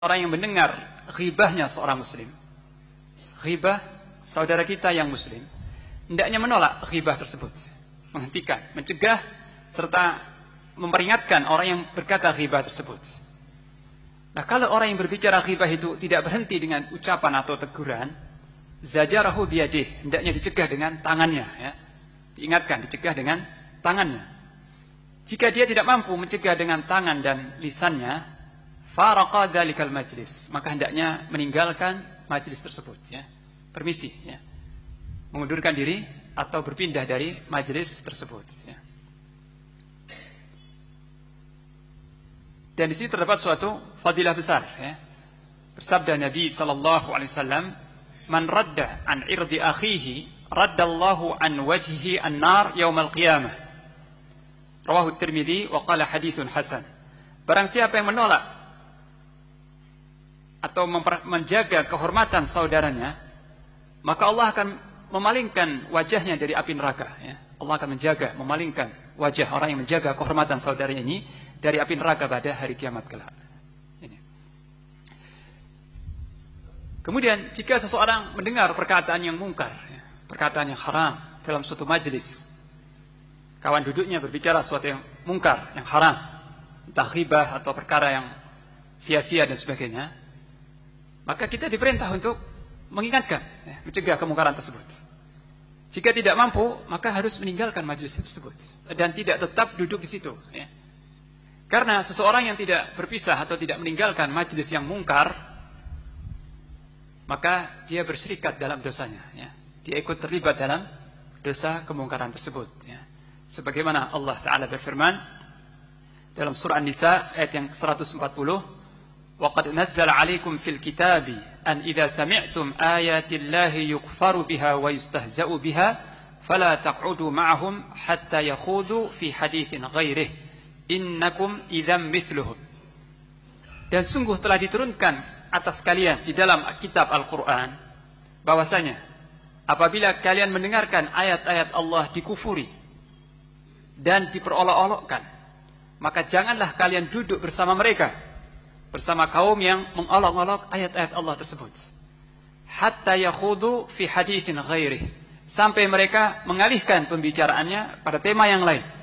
orang yang mendengar ghibahnya seorang muslim, ghibah saudara kita yang muslim, hendaknya menolak ghibah tersebut, menghentikan, mencegah, serta memperingatkan orang yang berkata ghibah tersebut. Nah, kalau orang yang berbicara ghibah itu tidak berhenti dengan ucapan atau teguran, zajarahu biyadih, hendaknya dicegah dengan tangannya, ya. Diingatkan, dicegah dengan tangannya. Jika dia tidak mampu mencegah dengan tangan dan lisannya, faraqa dzalikal majlis, maka hendaknya meninggalkan majlis tersebut, ya. Permisi, ya. Mengundurkan diri atau berpindah dari majlis tersebut, ya. Dan di sini terdapat suatu fadilah besar, ya. Bersabda Nabi sallallahu alaihi wasallam, "Man radda an irdi akhihi, raddallahu an wajhihi an-nar yaumal qiyamah." Rawahu Tirmidzi wa qala haditsun hasan. Barang siapa yang menolak atau menjaga kehormatan saudaranya, maka Allah akan memalingkan wajahnya dari api neraka, ya. Allah akan menjaga, memalingkan wajah orang yang menjaga kehormatan saudaranya ini dari api neraka pada hari kiamat kelak. Ini. Kemudian jika seseorang mendengar perkataan yang mungkar, ya, perkataan yang haram dalam suatu majelis, kawan duduknya berbicara sesuatu yang mungkar, yang haram, entah ghibah atau perkara yang sia-sia dan sebagainya, maka kita diperintah untuk mengingatkan, ya, mencegah kemungkaran tersebut. Jika tidak mampu, maka harus meninggalkan majelis tersebut dan tidak tetap duduk di situ, ya. Karena seseorang yang tidak berpisah atau tidak meninggalkan majelis yang mungkar, maka dia berserikat dalam dosanya, ya. Dia ikut terlibat dalam dosa kemungkaran tersebut, ya. Sebagaimana Allah Ta'ala berfirman dalam surah An-Nisa ayat yang 140, وَقَدْ نَزَّلَ عَلَيْكُمْ فِي الْكِتَابِ أَنْ إِذَا سَمِعْتُمْ آيَاتِ اللَّهِ يُكْفَرُ بِهَا وَيُسْتَهْزَأُ بِهَا فَلَا تَقْعُدُوا مَعَهُمْ حَتَّى يَخُوضُوا فِي حَدِيثٍ غَيْرِهِ إِنَّكُمْ إِذًا مِثْلُهُمْ. Dan sungguh telah diturunkan atas kalian di dalam kitab Al-Quran bahwasanya apabila kalian mendengarkan ayat-ayat Allah dikufuri dan diperolok-olokkan, maka janganlah kalian duduk bersama mereka, bersama kaum yang mengolok-olok ayat-ayat Allah tersebut. Hatta yakhudu fi haditsin ghairih, sampai mereka mengalihkan pembicaraannya pada tema yang lain.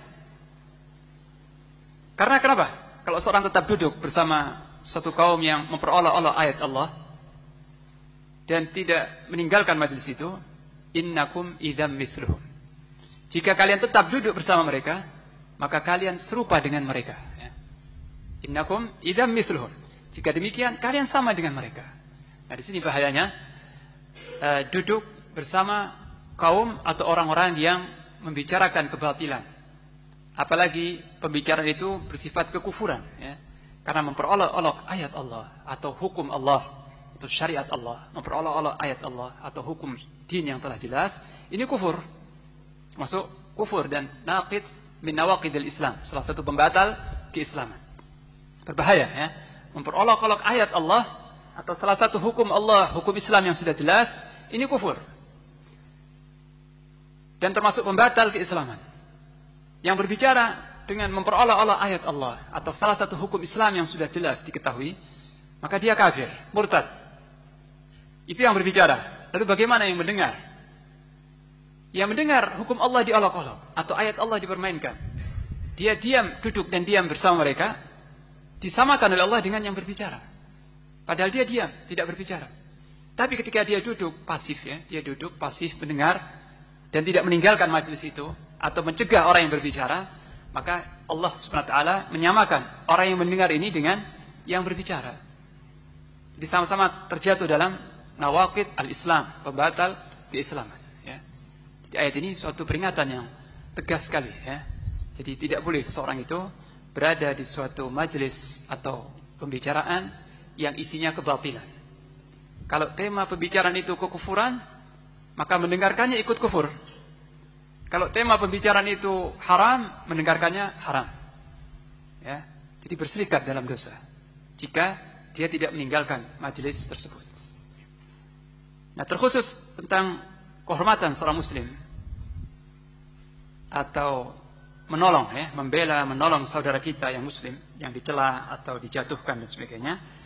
Karena kenapa? Kalau seorang tetap duduk bersama suatu kaum yang memperolok-olok ayat Allah dan tidak meninggalkan majelis itu, innakum idzam mithluhum. Jika kalian tetap duduk bersama mereka, maka kalian serupa dengan mereka, ya. Innakum idzam mithluhum. Jika demikian, kalian sama dengan mereka. Nah, di sini bahayanya duduk bersama kaum atau orang-orang yang membicarakan kebatilan. Apalagi pembicaraan itu bersifat kekufuran, ya. Karena memperolok-olok ayat Allah atau hukum Allah atau syariat Allah, memperolok-olok ayat Allah atau hukum din yang telah jelas, ini kufur. Masuk kufur dan naqid min nawaqidil Islam, salah satu pembatal keislaman. Berbahaya, ya. Memperolok-olok ayat Allah atau salah satu hukum Allah, hukum Islam yang sudah jelas, ini kufur. Dan termasuk pembatal keislaman. Yang berbicara dengan memperolok-olok ayat Allah atau salah satu hukum Islam yang sudah jelas diketahui, maka dia kafir, murtad. Itu yang berbicara. Lalu bagaimana yang mendengar? Yang mendengar hukum Allah diolok-olok atau ayat Allah dipermainkan, dia diam, duduk dan diam bersama mereka, disamakan oleh Allah dengan yang berbicara. Padahal dia diam, tidak berbicara. Tapi ketika dia duduk pasif, ya, dia duduk pasif mendengar dan tidak meninggalkan majelis itu atau mencegah orang yang berbicara, maka Allah Subhanahu wa taala menyamakan orang yang mendengar ini dengan yang berbicara. Jadi sama-sama terjatuh dalam nawaqid al-Islam, pembatal keislaman, ya. Jadi ayat ini suatu peringatan yang tegas sekali, ya. Jadi tidak boleh seseorang itu berada di suatu majelis atau pembicaraan yang isinya kebatilan. Kalau tema pembicaraan itu kekufuran, maka mendengarkannya ikut kufur. Kalau tema pembicaraan itu haram, mendengarkannya haram, ya. Jadi berserikat dalam dosa jika dia tidak meninggalkan majelis tersebut. Nah, terkhusus tentang kehormatan seorang muslim atau menolong, ya, membela, menolong saudara kita yang muslim yang dicela atau dijatuhkan dan sebagainya,